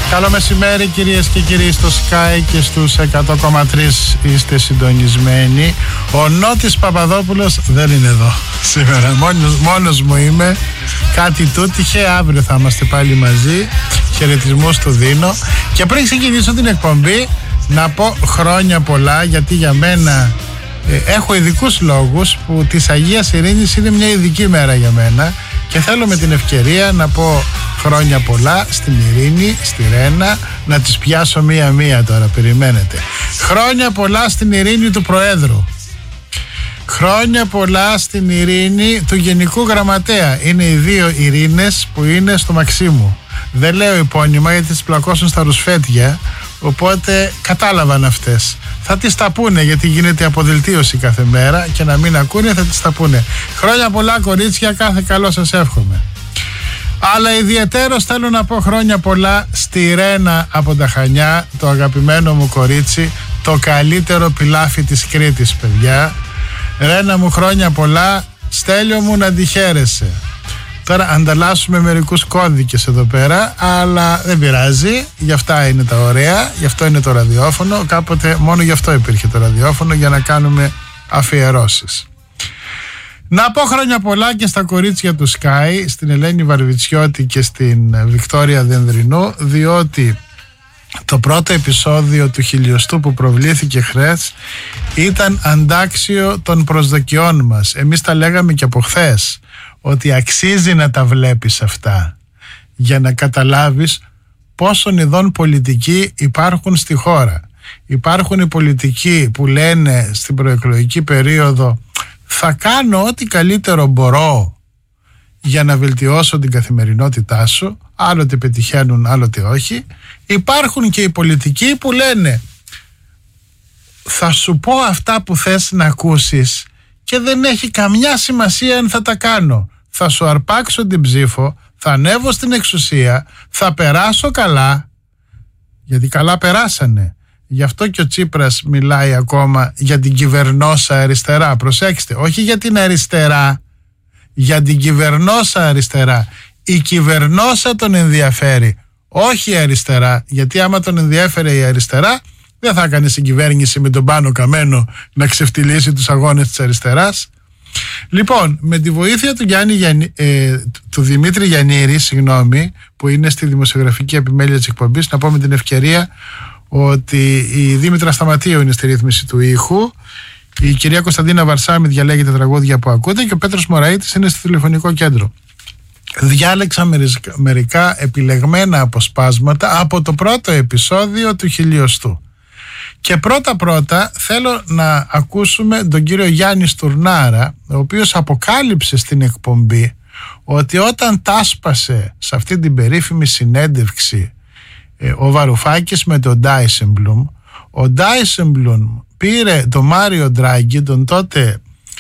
Καλό μεσημέρι κυρίες και κύριοι, στο Sky και στους 100,3 είστε συντονισμένοι. Ο Νότης Παπαδόπουλος δεν είναι εδώ σήμερα, μόνος μου είμαι. Κάτι τούτυχε, αύριο θα είμαστε πάλι μαζί. Χαιρετισμούς του δίνω. Και πριν ξεκινήσω την εκπομπή να πω χρόνια πολλά, γιατί για μένα έχω ειδικούς λόγους που της Αγίας Ειρήνης είναι μια ειδική μέρα για μένα. Και θέλω με την ευκαιρία να πω χρόνια πολλά στην Ειρήνη, στη Ρένα, να τις πιάσω μία-μία τώρα, περιμένετε. Χρόνια πολλά στην Ειρήνη του Προέδρου. Χρόνια πολλά στην Ειρήνη του Γενικού Γραμματέα. Είναι οι δύο Ειρήνες που είναι στο Μαξίμου. Δεν λέω επώνυμα γιατί τις πλακώσουν στα ρουσφέτια, οπότε κατάλαβαν αυτές. Θα τις τα πούνε γιατί γίνεται αποδελτίωση κάθε μέρα και να μην ακούνε θα τις τα πούνε. Χρόνια πολλά κορίτσια, κάθε καλό σας εύχομαι. Αλλά ιδιαιτέρως θέλω να πω χρόνια πολλά στη Ρένα από τα Χανιά, το αγαπημένο μου κορίτσι, το καλύτερο πιλάφι της Κρήτης, παιδιά. Ρένα μου, χρόνια πολλά, Στέλιο μου, να τη χαίρεσαι. Τώρα ανταλλάσσουμε μερικούς κώδικες εδώ πέρα, αλλά δεν πειράζει, γι' αυτά είναι τα ωραία, γι' αυτό είναι το ραδιόφωνο. Κάποτε μόνο γι' αυτό υπήρχε το ραδιόφωνο, για να κάνουμε αφιερώσεις. Να πω χρόνια πολλά και στα κορίτσια του Sky, στην Ελένη Βαρβιτσιώτη και στην Βικτόρια Δενδρινού, διότι το πρώτο επεισόδιο του χιλιοστού που προβλήθηκε χθες ήταν αντάξιο των προσδοκιών μας. Εμείς τα λέγαμε και από χθες, ότι αξίζει να τα βλέπεις αυτά για να καταλάβεις πόσων ειδών πολιτικοί υπάρχουν στη χώρα. Υπάρχουν οι πολιτικοί που λένε στην προεκλογική περίοδο θα κάνω ό,τι καλύτερο μπορώ για να βελτιώσω την καθημερινότητά σου, άλλοτε πετυχαίνουν άλλοτε όχι. Υπάρχουν και οι πολιτικοί που λένε θα σου πω αυτά που θες να ακούσεις και δεν έχει καμιά σημασία αν θα τα κάνω. Θα σου αρπάξω την ψήφο, θα ανέβω στην εξουσία, θα περάσω καλά, γιατί καλά περάσανε. Γι' αυτό και ο Τσίπρας μιλάει ακόμα για την κυβερνόσα αριστερά. Προσέξτε, όχι για την αριστερά, για την κυβερνόσα αριστερά. Η κυβερνόσα τον ενδιαφέρει, όχι η αριστερά, γιατί άμα τον ενδιέφερε η αριστερά δεν θα έκανε συγκυβέρνηση με τον Πάνο Καμένο να ξεφτυλίσει τους αγώνες της αριστεράς. Λοιπόν, με τη βοήθεια του Δημήτρη Γιαννήρη, που είναι στη δημοσιογραφική επιμέλεια της εκπομπής, να πω με την ευκαιρία ότι η Δήμητρα Σταματίου είναι στη ρύθμιση του ήχου, η κυρία Κωνσταντίνα Βαρσάμι διαλέγει τα τραγούδια που ακούτε και ο Πέτρος Μωραΐτης είναι στο τηλεφωνικό κέντρο. Διάλεξα μερικά επιλεγμένα αποσπάσματα από το πρώτο επεισόδιο του χιλιοστού. Και πρώτα θέλω να ακούσουμε τον κύριο Γιάννη Στουρνάρα, ο οποίος αποκάλυψε στην εκπομπή ότι όταν τάσπασε σε αυτή την περίφημη συνέντευξη ο Βαρουφάκης με τον Ντάισεμπλουμ, ο Ντάισεμπλουμ πήρε τον Μάριο Ντράγκη, τον τότε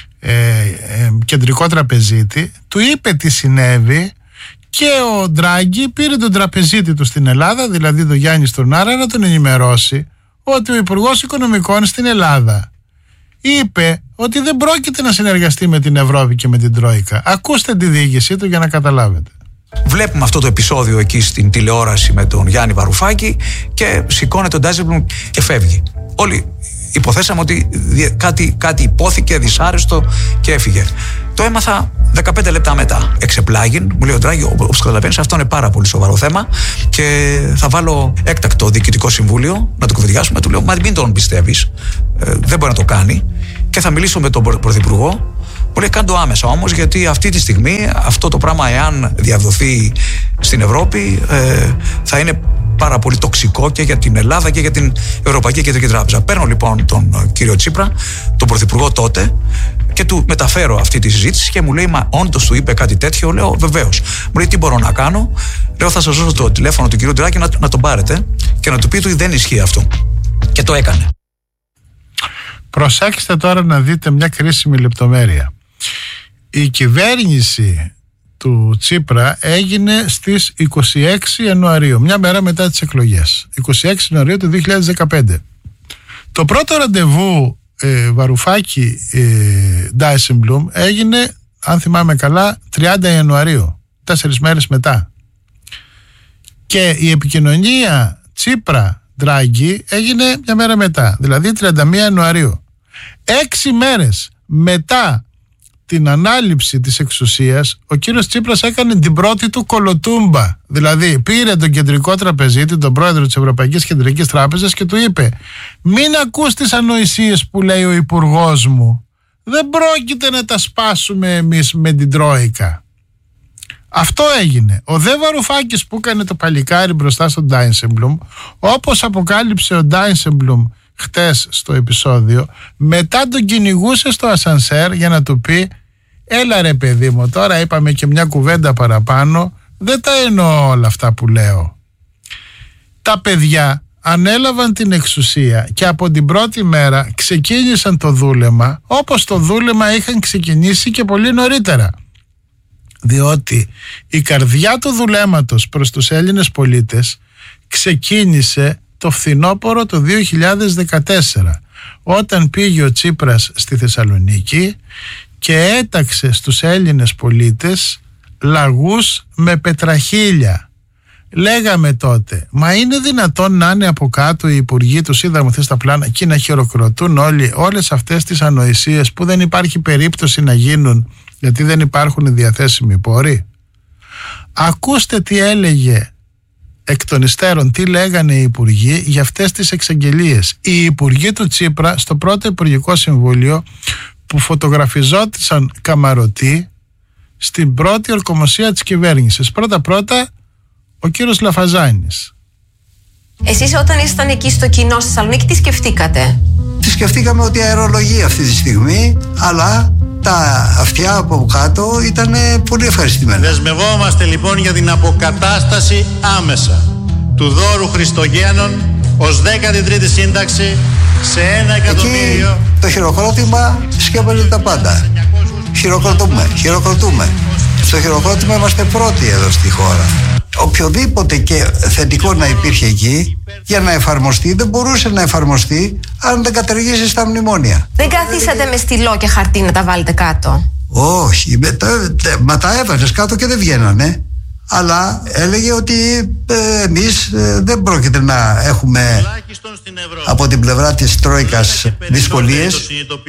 κεντρικό τραπεζίτη, του είπε τι συνέβη και ο Ντράγκη πήρε τον τραπεζίτη του στην Ελλάδα, δηλαδή τον Γιάννη Στουρνάρα, να τον ενημερώσει ότι ο Υπουργός Οικονομικών στην Ελλάδα είπε ότι δεν πρόκειται να συνεργαστεί με την Ευρώπη και με την Τρόικα. Ακούστε τη διοίκησή του για να καταλάβετε. Βλέπουμε αυτό το επεισόδιο εκεί στην τηλεόραση με τον Γιάννη Βαρουφάκη και σηκώνεται ο Ντάισεμπλουμ και φεύγει. Όλοι υποθέσαμε ότι κάτι υπόθηκε δυσάρεστο και έφυγε. Το έμαθα 15 λεπτά μετά. Εξεπλάγιν, μου λέει ο Ντράγκη, όπως καταλαβαίνεις, αυτό είναι πάρα πολύ σοβαρό θέμα και θα βάλω έκτακτο διοικητικό συμβούλιο να το κουβεντιάσουμε. Του λέω, μα μην τον πιστεύεις, δεν μπορεί να το κάνει και θα μιλήσω με τον Πρωθυπουργό. Μου λέει, κάνε το άμεσα όμως, γιατί αυτή τη στιγμή αυτό το πράγμα, εάν διαδοθεί στην Ευρώπη, θα είναι πάρα πολύ τοξικό και για την Ελλάδα και για την Ευρωπαϊκή Κεντρική Τράπεζα. Παίρνω λοιπόν τον κύριο Τσίπρα, τον Πρωθυπουργό τότε, και του μεταφέρω αυτή τη συζήτηση και μου λέει, μα όντως του είπε κάτι τέτοιο? Λέω, βεβαίως. Μου λέει, τι μπορώ να κάνω? Λέω, θα σας δώσω το τηλέφωνο του κύριου Ντράκη να τον πάρετε και να του πείτε ότι δεν ισχύει αυτό. Και το έκανε. Προσέξτε τώρα να δείτε μια κρίσιμη λεπτομέρεια. Η κυβέρνηση του Τσίπρα έγινε στις 26 Ιανουαρίου, μια μέρα μετά τις εκλογές, 26 Ιανουαρίου του 2015. Το πρώτο ραντεβού Βαρουφάκη Ντάισεμπλουμ έγινε, αν θυμάμαι καλά, 30 Ιανουαρίου, 4 μέρες μετά. Και η επικοινωνία Τσίπρα-Ντράγκη έγινε μια μέρα μετά, δηλαδή 31 Ιανουαρίου. 6 μέρες μετά την ανάληψη της εξουσίας, ο κύριος Τσίπρας έκανε την πρώτη του κολοτούμπα. Δηλαδή πήρε τον κεντρικό τραπεζίτη, τον πρόεδρο της Ευρωπαϊκής Κεντρικής Τράπεζας, και του είπε: μην ακούς τις ανοησίες που λέει ο υπουργός μου. Δεν πρόκειται να τα σπάσουμε εμείς με την Τρόικα. Αυτό έγινε. Ο Δε Βαρουφάκης, που έκανε το παλικάρι μπροστά στον Ντάισεμπλουμ, όπως αποκάλυψε ο Ντάισεμπλουμ χτες στο επεισόδιο, μετά τον κυνηγούσε στο ασανσέρ για να του πει: έλα ρε παιδί μου, τώρα είπαμε και μια κουβέντα παραπάνω, δεν τα εννοώ όλα αυτά που λέω. Τα παιδιά ανέλαβαν την εξουσία και από την πρώτη μέρα ξεκίνησαν το δούλεμα, όπως το δούλεμα είχαν ξεκινήσει και πολύ νωρίτερα. Διότι η καρδιά του δουλέματος προς τους Έλληνες πολίτες ξεκίνησε το φθινόπωρο το 2014, όταν πήγε ο Τσίπρας στη Θεσσαλονίκη και έταξε στους Έλληνες πολίτες λαγούς με πετραχίλια. Λέγαμε τότε: μα είναι δυνατόν να είναι από κάτω οι υπουργοί, τους είδαμε χθες στα πλάνα, και να χειροκροτούν όλες αυτές τις ανοησίες που δεν υπάρχει περίπτωση να γίνουν, γιατί δεν υπάρχουν διαθέσιμοι πόροι? Ακούστε τι έλεγε εκ των υστέρων, τι λέγανε οι υπουργοί για αυτές τις εξαγγελίες. Οι υπουργοί του Τσίπρα στο πρώτο Υπουργικό Συμβούλιο, που φωτογραφιζόντουσαν καμαρωτοί στην πρώτη ορκομοσία της κυβέρνησης. Πρώτα ο κύριος Λαφαζάνης. Εσείς όταν ήσασταν εκεί στο κοινό στη Θεσσαλονίκη, τι σκεφτήκατε? Τι σκεφτήκαμε ότι αερολογεί αυτή τη στιγμή, αλλά τα αυτιά από κάτω ήταν πολύ ευχαριστημένα. Δεσμευόμαστε λοιπόν για την αποκατάσταση άμεσα του δώρου Χριστογέννων ως 13η σύνταξη σε 1 εκατομμύριο. Εκεί το χειροκρότημα σκέπαζε τα πάντα. Χειροκροτούμε. Στο χειροκρότημα είμαστε πρώτοι εδώ στη χώρα. Οποιοδήποτε και θετικό να υπήρχε εκεί, για να εφαρμοστεί, δεν μπορούσε να εφαρμοστεί αν δεν καταργήσει στα μνημόνια. Δεν καθίσατε με στυλό και χαρτί να τα βάλετε κάτω? Όχι, μα τα έβαζες κάτω και δεν βγαίνανε. Αλλά έλεγε ότι εμείς δεν πρόκειται να έχουμε από την πλευρά της Τρόικας δυσκολίες.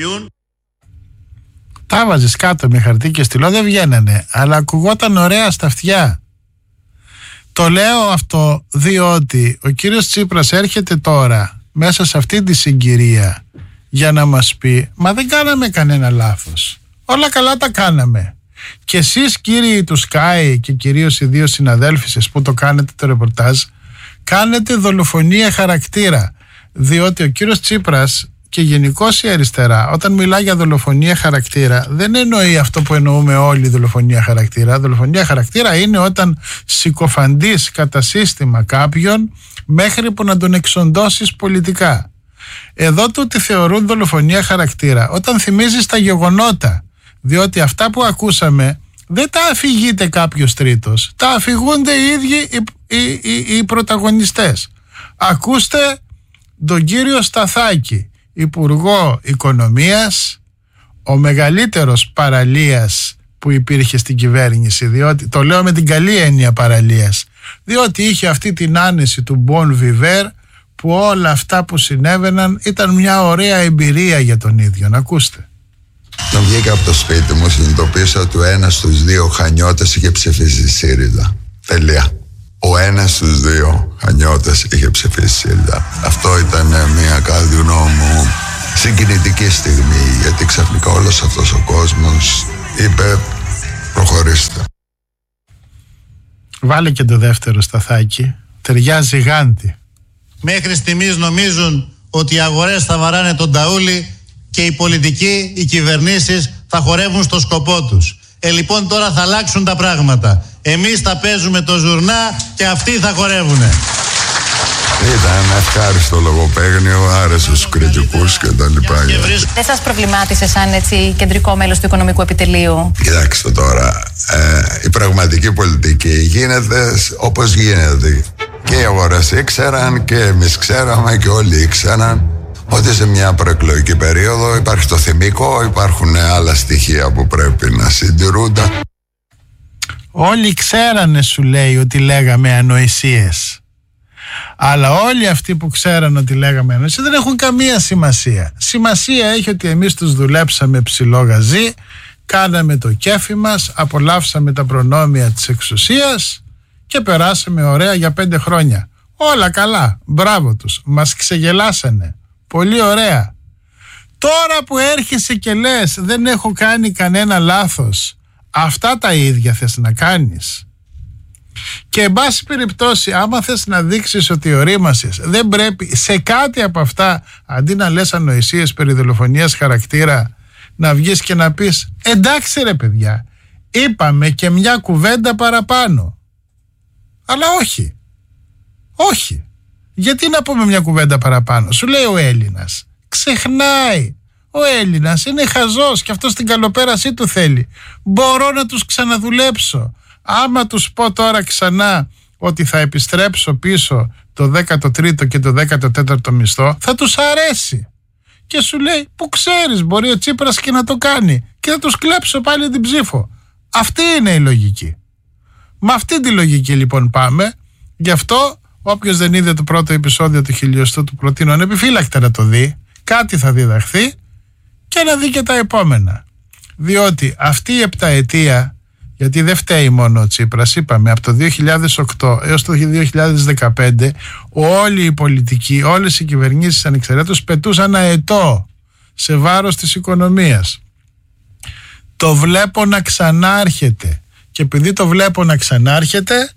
Τα έβαζες κάτω με χαρτί και στυλό, δεν βγαίνανε, αλλά ακουγόταν ωραία στα αυτιά. Το λέω αυτό διότι ο κύριος Τσίπρας έρχεται τώρα μέσα σε αυτή τη συγκυρία για να μας πει: μα δεν κάναμε κανένα λάθος, όλα καλά τα κάναμε. Και εσείς κύριοι του Sky και κυρίως οι δύο συναδέλφοι σας που το κάνετε το ρεπορτάζ, κάνετε δολοφονία χαρακτήρα. Διότι ο κύριος Τσίπρας και γενικώς η αριστερά, όταν μιλάει για δολοφονία χαρακτήρα, δεν εννοεί αυτό που εννοούμε όλοι, δολοφονία χαρακτήρα. Δολοφονία χαρακτήρα είναι όταν συκοφαντείς κατά σύστημα κάποιον μέχρι που να τον εξοντώσεις πολιτικά. Εδώ τούτοι θεωρούν δολοφονία χαρακτήρα όταν θυμίζεις τα γεγονότα. Διότι αυτά που ακούσαμε δεν τα αφηγείται κάποιος τρίτος, τα αφηγούνται οι ίδιοι οι πρωταγωνιστές. Ακούστε τον κύριο Σταθάκη, Υπουργό Οικονομίας, ο μεγαλύτερος παραλίας που υπήρχε στην κυβέρνηση, διότι το λέω με την καλή έννοια παραλίας, διότι είχε αυτή την άνεση του Bon Vivre, που όλα αυτά που συνέβαιναν ήταν μια ωραία εμπειρία για τον ίδιο. Να ακούστε. Όταν βγήκα από το σπίτι μου, συνειδητοποίησα ότι ο ένας στους δύο Χανιώτες είχε ψηφίσει ΣΥΡΙΖΑ. Τελεία. Ο ένας στους δύο Χανιώτες είχε ψηφίσει ΣΥΡΙΖΑ. Αυτό ήταν μια κατά τη γνώμη μου συγκινητική στιγμή, γιατί ξαφνικά όλος αυτός ο κόσμος είπε: προχωρήστε. Βάλε και το δεύτερο Σταθάκι. Ταιριάζει γάντι. Μέχρι στιγμής νομίζουν ότι οι αγορές θα βαράνε τον ταούλι και οι πολιτικοί, οι κυβερνήσεις θα χορεύουν στο σκοπό τους. Λοιπόν τώρα θα αλλάξουν τα πράγματα. Εμείς θα παίζουμε το ζουρνά και αυτοί θα χορεύουνε. Ήταν ένα ευχάριστο λογοπαίγνιο, άρεσε στους κριτικούς και τα λοιπά. Δεν σας προβλημάτισε σαν έτσι κεντρικό μέλος του Οικονομικού Επιτελείου? Κοιτάξτε τώρα, η πραγματική πολιτική γίνεται όπως γίνεται. Και οι αγορές ήξεραν και εμείς ξέραμε και όλοι ήξεραν ότι σε μια προεκλογική περίοδο υπάρχει το θυμικό, υπάρχουν άλλα στοιχεία που πρέπει να συντηρούνται. Όλοι ξέρανε, σου λέει, ότι λέγαμε ανοησίες. Αλλά όλοι αυτοί που ξέραν ότι λέγαμε ανοησίες δεν έχουν καμία σημασία. Σημασία έχει ότι εμείς τους δουλέψαμε ψηλό γαζί, κάναμε το κέφι μας, απολαύσαμε τα προνόμια της εξουσίας και περάσαμε ωραία για 5 χρόνια. Όλα καλά, μπράβο τους, μας ξεγελάσανε, πολύ ωραία. Τώρα που έρχεσαι και λες δεν έχω κάνει κανένα λάθος, αυτά τα ίδια θες να κάνεις? Και εν πάση περιπτώσει, άμα θες να δείξεις ότι ορίμασες, δεν πρέπει σε κάτι από αυτά, αντί να λες ανοησίες περί δολοφονίας χαρακτήρα, να βγεις και να πεις εντάξει ρε παιδιά, είπαμε και μια κουβέντα παραπάνω. Αλλά όχι. Όχι. Γιατί να πούμε μια κουβέντα παραπάνω? Σου λέει ο Έλληνας. Ξεχνάει. Ο Έλληνας είναι χαζός και αυτός την καλοπέρασή του θέλει. Μπορώ να τους ξαναδουλέψω. Άμα τους πω τώρα ξανά ότι θα επιστρέψω πίσω το 13ο και το 14ο μισθό, θα τους αρέσει. Και σου λέει, που ξέρεις, μπορεί ο Τσίπρας και να το κάνει και θα τους κλέψω πάλι την ψήφο. Αυτή είναι η λογική. Με αυτή τη λογική λοιπόν πάμε. Γι' αυτό όποιος δεν είδε το πρώτο επεισόδιο του 1000 του προτείνω ανεπιφύλακτα να το δει. Κάτι θα διδαχθεί και να δει και τα επόμενα. Διότι αυτή η επταετία, γιατί δεν φταίει μόνο ο Τσίπρας, είπαμε από το 2008 έως το 2015 όλοι οι πολιτικοί, όλες οι κυβερνήσεις ανεξαιρέτως πετούσαν αετό σε βάρος της οικονομίας. Το βλέπω να ξανάρχεται και επειδή το βλέπω να ξανάρχεται,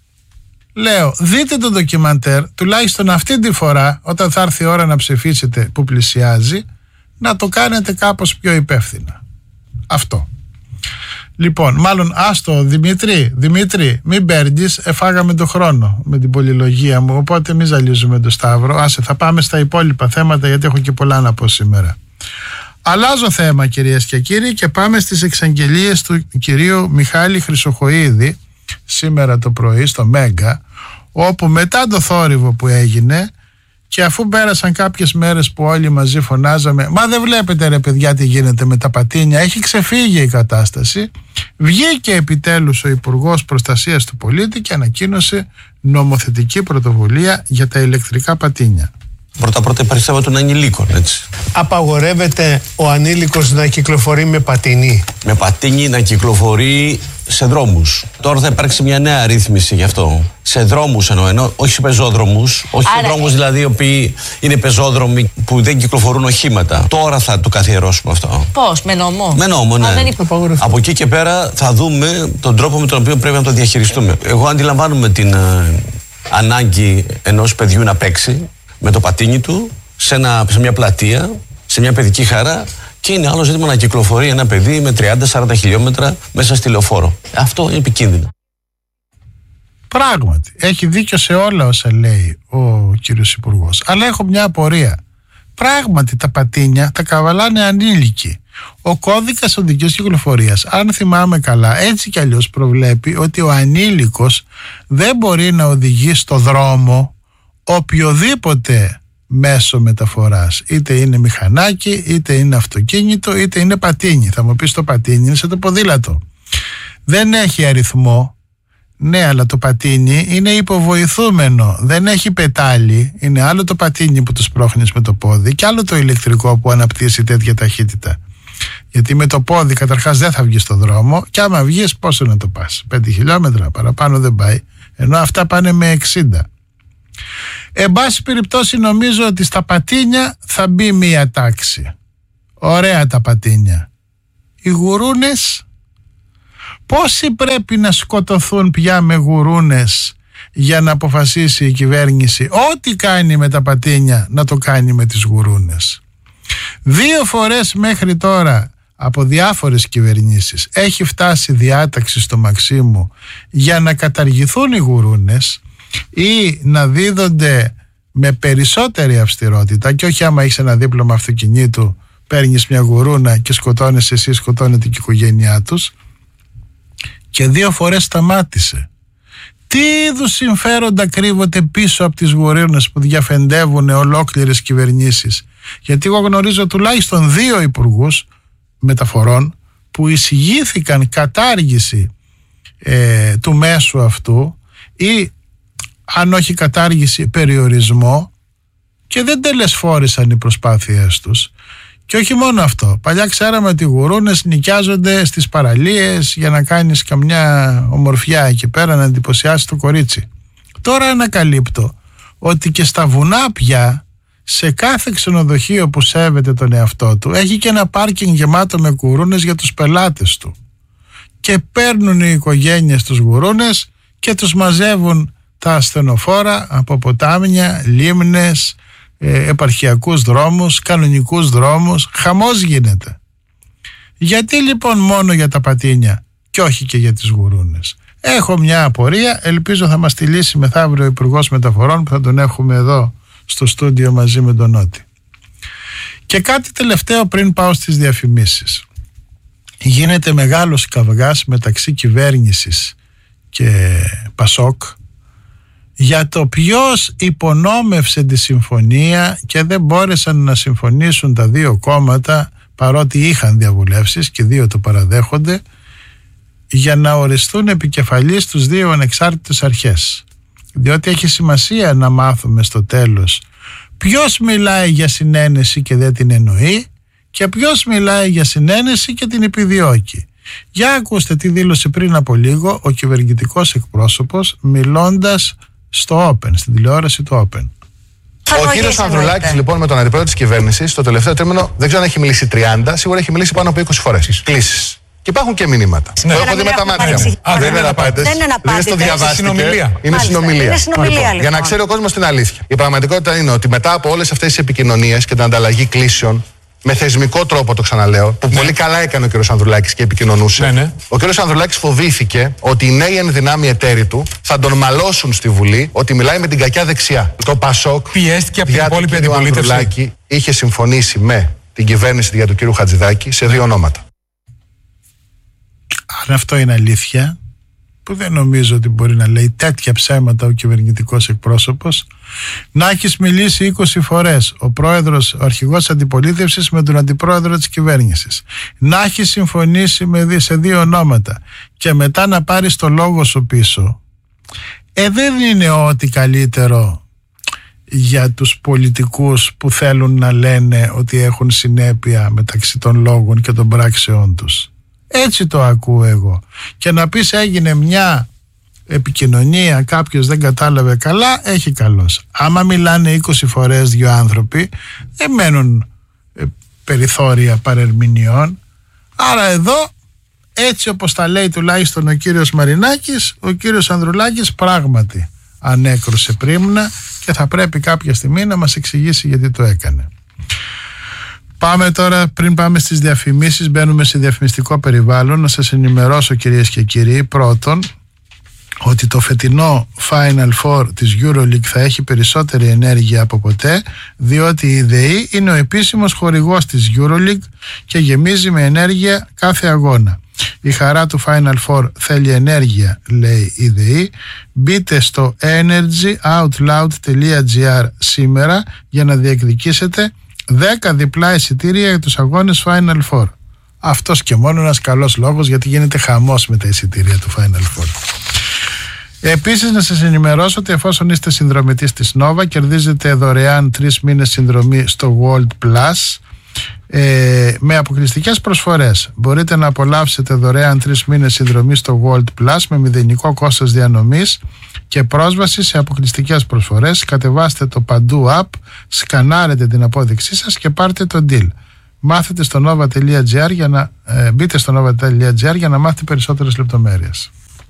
λέω δείτε το ντοκιμαντέρ, τουλάχιστον αυτή τη φορά όταν θα έρθει η ώρα να ψηφίσετε που πλησιάζει, να το κάνετε κάπως πιο υπεύθυνα. Αυτό. Λοιπόν, μάλλον άστο Δημήτρη, μην παίρνεις, εφάγαμε το χρόνο με την πολυλογία μου, οπότε μην ζαλίζουμε το Σταύρο. Άσε, θα πάμε στα υπόλοιπα θέματα γιατί έχω και πολλά να πω σήμερα. Αλλάζω θέμα κυρίες και κύριοι και πάμε στις εξαγγελίες του κυρίου Μιχάλη Χρυσοχοΐδη σήμερα το πρωί στο Μέγκα, όπου μετά το θόρυβο που έγινε και αφού πέρασαν κάποιες μέρες που όλοι μαζί φωνάζαμε «Μα δεν βλέπετε ρε παιδιά τι γίνεται με τα πατίνια, έχει ξεφύγει η κατάσταση», βγήκε επιτέλους ο Υπουργός Προστασίας του Πολίτη και ανακοίνωσε νομοθετική πρωτοβουλία για τα ηλεκτρικά πατίνια. Πρώτα υπάρχει θέμα των ανηλίκων, έτσι. Απαγορεύεται ο ανήλικος να κυκλοφορεί με πατίνι. Με πατίνι να κυκλοφορεί σε δρόμους. Τώρα θα υπάρξει μια νέα ρύθμιση γι' αυτό. Σε δρόμους εννοώ, όχι σε πεζόδρομους. Όχι σε δρόμους δηλαδή οι οποίοι είναι πεζόδρομοι που δεν κυκλοφορούν οχήματα. Τώρα θα το καθιερώσουμε αυτό. Πώς, με νόμο? Με νόμο, ναι. Από εκεί και πέρα θα δούμε τον τρόπο με τον οποίο πρέπει να το διαχειριστούμε. Εγώ αντιλαμβάνομαι την ανάγκη ενός παιδιού να παίξει με το πατίνι του σε μια πλατεία, σε μια παιδική χαρά, και είναι άλλο ζήτημα να κυκλοφορεί ένα παιδί με 30-40 χιλιόμετρα μέσα στη λεωφόρο. Αυτό είναι επικίνδυνο. Πράγματι, έχει δίκιο σε όλα όσα λέει ο κύριος Υπουργός. Αλλά έχω μια απορία. Πράγματι τα πατίνια τα καβαλάνε ανήλικοι. Ο κώδικας οδικής κυκλοφορίας, αν θυμάμαι καλά, έτσι κι αλλιώς προβλέπει ότι ο ανήλικος δεν μπορεί να οδηγεί στο δρόμο οποιοδήποτε μέσο μεταφοράς, είτε είναι μηχανάκι, είτε είναι αυτοκίνητο, είτε είναι πατίνι. Θα μου πεις το πατίνι είναι σε το ποδήλατο, δεν έχει αριθμό. Ναι, αλλά το πατίνι είναι υποβοηθούμενο, δεν έχει πετάλι. Είναι άλλο το πατίνι που το σπρώχνεις με το πόδι και άλλο το ηλεκτρικό που αναπτύσσει τέτοια ταχύτητα. Γιατί με το πόδι καταρχάς δεν θα βγεις στο δρόμο και άμα βγεις πόσο να το πας? 5 χιλιόμετρα, παραπάνω δεν πάει, ενώ αυτά πάνε με 60. Εν πάση περιπτώσει νομίζω ότι στα πατίνια θα μπει μία τάξη. Ωραία τα πατίνια. Οι γουρούνες, πόσοι πρέπει να σκοτωθούν πια με γουρούνες για να αποφασίσει η κυβέρνηση ό,τι κάνει με τα πατίνια να το κάνει με τις γουρούνες? 2 φορές μέχρι τώρα από διάφορες κυβερνήσεις έχει φτάσει διάταξη στο Μαξίμου για να καταργηθούν οι γουρούνες ή να δίδονται με περισσότερη αυστηρότητα, και όχι άμα έχεις ένα δίπλωμα αυτοκινήτου παίρνεις μια γουρούνα και σκοτώνεις εσύ, σκοτώνεται και η οικογένειά τους. Και 2 φορές σταμάτησε. Τι είδους συμφέροντα κρύβονται πίσω από τις γουρούνες που διαφεντεύουν ολόκληρες κυβερνήσεις? Γιατί εγώ γνωρίζω τουλάχιστον 2 υπουργούς μεταφορών που εισηγήθηκαν κατάργηση του μέσου αυτού, ή αν όχι κατάργηση, περιορισμό, και δεν τελεσφόρησαν οι προσπάθειές τους. Και όχι μόνο αυτό, παλιά ξέραμε ότι οι γουρούνες νοικιάζονται στις παραλίες για να κάνεις καμιά ομορφιά εκεί πέρα, να εντυπωσιάσει το κορίτσι. Τώρα ανακαλύπτω ότι και στα βουνά πια, σε κάθε ξενοδοχείο που σέβεται τον εαυτό του, έχει και ένα πάρκινγκ γεμάτο με γουρούνες για τους πελάτες του. Και παίρνουν οι οικογένειες τους γουρούνες και τους μαζεύουν τα ασθενοφόρα από ποτάμια, λίμνες, επαρχιακούς δρόμους, κανονικούς δρόμους. Χαμός γίνεται. Γιατί λοιπόν μόνο για τα πατίνια και όχι και για τις γουρούνες? Έχω μια απορία, ελπίζω θα μας τη λύσει μεθαύριο ο Υπουργός Μεταφορών, που θα τον έχουμε εδώ στο στούντιο μαζί με τον Νότι. Και κάτι τελευταίο πριν πάω στις διαφημίσεις. Γίνεται μεγάλος καυγάς μεταξύ κυβέρνησης και Πασόκ για το ποιος υπονόμευσε τη συμφωνία και δεν μπόρεσαν να συμφωνήσουν τα δύο κόμματα, παρότι είχαν διαβουλεύσεις και δύο το παραδέχονται, για να οριστούν επικεφαλής τους δύο ανεξάρτητες αρχές. Διότι έχει σημασία να μάθουμε στο τέλος ποιος μιλάει για συνένεση και δεν την εννοεί και ποιος μιλάει για συνένεση και την επιδιώκει. Για ακούστε τι δήλωσε πριν από λίγο ο κυβερνητικός εκπρόσωπος μιλώντας στο Open, στην τηλεόραση του Open. Ο κύριος Ανδρουλάκης, λοιπόν, με τον αντιπρόεδρο της κυβέρνησης, το τελευταίο τρίμηνο δεν ξέρω αν έχει μιλήσει 30, σίγουρα έχει μιλήσει πάνω από 20 φορές. Κλήσεις. Και υπάρχουν και μηνύματα. Ναι. Το έχω δει με τα μάτια μου. Δεν είναι απάντηση. Δεν στο διαβάστηκε. Είναι συνομιλία. Για να ξέρει ο κόσμος την αλήθεια. Η πραγματικότητα είναι ότι μετά από όλες αυτές τις επικοινωνίες και την ανταλλαγή κλήσεων, με θεσμικό τρόπο το ξαναλέω, που πολύ καλά έκανε ο κ. Ανδρουλάκης και επικοινωνούσε. Ο κ. Ανδρουλάκης φοβήθηκε ότι οι νέοι ενδυνάμοι εταίροι του θα τον μαλώσουν στη Βουλή ότι μιλάει με την κακιά δεξιά. Το Πασόκ πιέστηκε από την υπόλοιπη αντιπολίτευση. Ο Ανδρουλάκη είχε συμφωνήσει με την κυβέρνηση για τον κ. Χατζηδάκη σε δύο ονόματα. Αν αυτό είναι αλήθεια, που δεν νομίζω ότι μπορεί να λέει τέτοια ψέματα ο κυβερνητικός εκπρόσωπος, να έχεις μιλήσει 20 φορές ο πρόεδρος, ο αρχηγός αντιπολίτευσης με τον αντιπρόεδρο της κυβέρνησης, να έχεις συμφωνήσει σε δύο ονόματα και μετά να πάρεις το λόγο σου πίσω, δεν είναι ό,τι καλύτερο για τους πολιτικούς που θέλουν να λένε ότι έχουν συνέπεια μεταξύ των λόγων και των πράξεών τους. Έτσι το ακούω εγώ. Και να πεις έγινε μια επικοινωνία, κάποιος δεν κατάλαβε καλά, έχει καλώς. Άμα μιλάνε 20 φορές δύο άνθρωποι, δεν μένουν περιθώρια παρερμηνιών. Άρα εδώ, έτσι όπως τα λέει τουλάχιστον ο κύριος Μαρινάκης, ο κύριος Ανδρουλάκης πράγματι ανέκρουσε πρίμνα και θα πρέπει κάποια στιγμή να μας εξηγήσει γιατί το έκανε. Πάμε τώρα, πριν πάμε στις διαφημίσεις, μπαίνουμε σε διαφημιστικό περιβάλλον. Να σας ενημερώσω, κυρίες και κύριοι, πρώτον ότι το φετινό Final Four της EuroLeague θα έχει περισσότερη ενέργεια από ποτέ, διότι η ΔΕΗ είναι ο επίσημος χορηγός της EuroLeague και γεμίζει με ενέργεια κάθε αγώνα. Η χαρά του Final Four θέλει ενέργεια, λέει η ΔΕΗ. Μπείτε στο energyoutloud.gr σήμερα για να διεκδικήσετε 10 διπλά εισιτήρια για τους αγώνες Final Four. Αυτός και μόνο ένας καλός λόγος, γιατί γίνεται χαμός με τα εισιτήρια του Final Four. Επίσης να σας ενημερώσω ότι εφόσον είστε συνδρομητής της Nova, κερδίζετε δωρεάν 3 μήνες συνδρομή στο World Plus με αποκλειστικές προσφορές. Μπορείτε να απολαύσετε δωρεάν 3 μήνες συνδρομή στο World Plus με μηδενικό κόστος διανομής και πρόσβαση σε αποκλειστικές προσφορές. Κατεβάστε το Παντού app, σκανάρετε την απόδειξή σας και πάρτε το deal. Μάθετε στο nova.gr μπείτε στο nova.gr για να μάθετε περισσότερες λεπτομέρειες.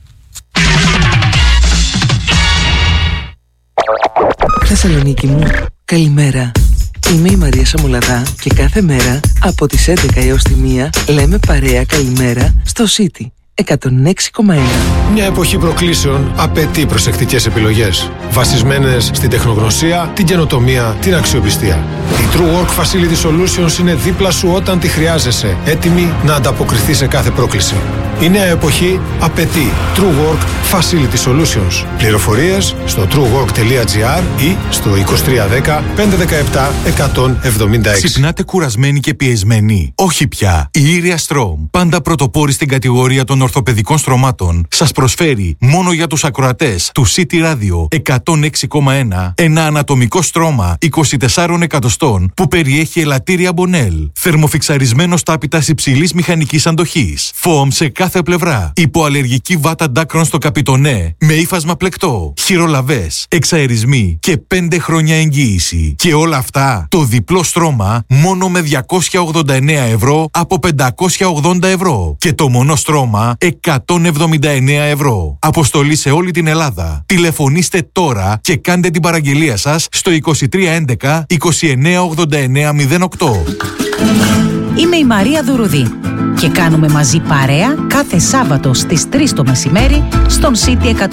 Θεσσαλονίκη μου, καλημέρα. Είμαι η Μαρία Σαμουλαδά και κάθε μέρα από τις 11 έως τη 1 λέμε παρέα καλημέρα στο City 106,1. Μια εποχή προκλήσεων απαιτεί προσεκτικές επιλογές, βασισμένες στην τεχνογνωσία, την καινοτομία, την αξιοπιστία. Η True Work Facility Solutions είναι δίπλα σου όταν τη χρειάζεσαι, έτοιμη να ανταποκριθεί σε κάθε πρόκληση. Η νέα εποχή απαιτεί True Work Facility Solutions. Πληροφορίες στο truework.gr ή στο 2310 517 176. Ξυπνάτε κουρασμένοι και πιεσμένοι? Όχι πια. Η Ήρια Strom, πάντα πρωτοπόρη στην κατηγορία των ορθοπαιδικών στρωμάτων σας προσφέρει μόνο για τους ακροατές του City Radio 106,1 ένα ανατομικό στρώμα 24 εκατοστών που περιέχει ελαττήρια Μπονέλ, θερμοφιξαρισμένο στάπητας υψηλής μηχανικής αντοχής, φοαμ σε κάθε πλευρά, υποαλλεργική βάτα ντάκρων στο καπιτονέ με ύφασμα πλεκτό, χειρολαβές, εξαερισμοί και 5 χρόνια εγγύηση. Και όλα αυτά το διπλό στρώμα μόνο με 289 ευρώ από 580 ευρώ και το μονό στρώμα 179 ευρώ. Αποστολή σε όλη την Ελλάδα. Τηλεφωνήστε τώρα και κάντε την παραγγελία σας στο 2311 298908. Είμαι η Μαρία Δουρουδή και κάνουμε μαζί παρέα κάθε Σάββατο στις 3 το μεσημέρι στον City 106,1.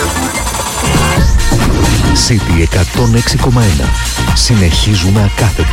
City 106,1. Συνεχίζουμε ακάθεκτα.